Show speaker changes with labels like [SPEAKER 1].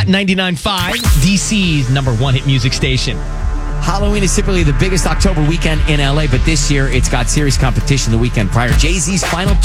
[SPEAKER 1] Hot 99.5, DC's number one hit music station.
[SPEAKER 2] Halloween is typically the biggest October weekend in LA, but this year it's got serious competition the weekend prior. Jay-Z's final